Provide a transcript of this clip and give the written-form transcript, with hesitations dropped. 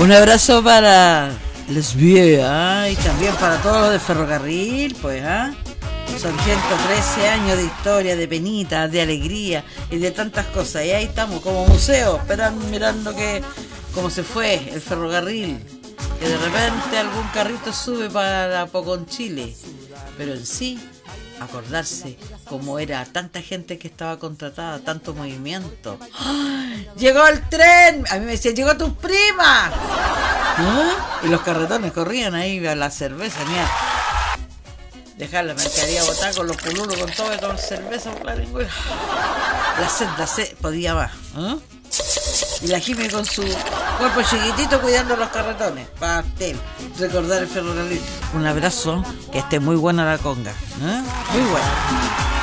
Un abrazo para los viejos, y también para todos los de ferrocarril, pues, Son 113 años de historia, de penita, de alegría y de tantas cosas. Y ahí estamos, como museo, esperando, mirando cómo se fue el ferrocarril. Que de repente algún carrito sube para Poconchile. Pero en sí, acordarse cómo era tanta gente que estaba contratada, tanto movimiento. ¡Ay! ¡Llegó el tren! A mí me decían, ¡llegó tu prima! Y los carretones corrían ahí a la cerveza, mira. Dejar la mercadería botada con los pululos, con todo, con cerveza por la lengua. La sed, podía más. Y la Jimmy con su cuerpo chiquitito cuidando los carretones. Pastel, recordar el ferrocarril. Un abrazo, que esté muy buena la conga. Muy buena.